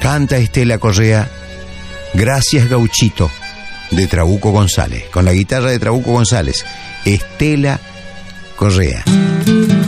Canta Estela Correa, Gracias Gauchito, de Trabuco González, con la guitarra de Trabuco González, Estela Correa.